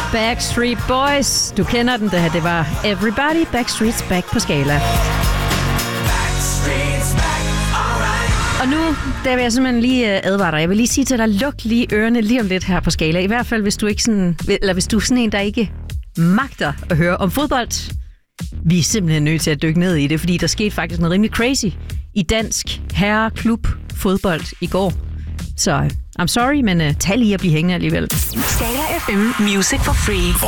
Backstreet Boys. Du kender den, det her. Det var Everybody Backstreet's Back på Skala. Og nu, der vil jeg simpelthen lige advare dig. Jeg vil lige sige til dig, luk lige ørerne lige om lidt her på Skala. I hvert fald, hvis du ikke sådan, eller hvis du er sådan en, der ikke magter at høre om fodbold. Vi er simpelthen nødt til at dykke ned i det, fordi der skete faktisk noget rimelig crazy i dansk herreklub fodbold i går. Så I'm sorry, men tag lige at blive hængende alligevel. Skala FM Music for Free.